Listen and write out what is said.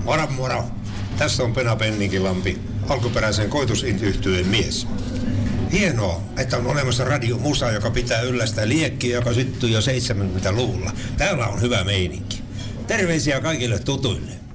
Moro. Tässä on Pena Penninkilampi, alkuperäisen koitusyhtyeen mies. Hienoa, että on olemassa radiomusa, joka pitää yllä sitä liekkiä, joka syttyi jo 70-luvulla. Täällä on hyvä meininki. Terveisiä kaikille tutuille.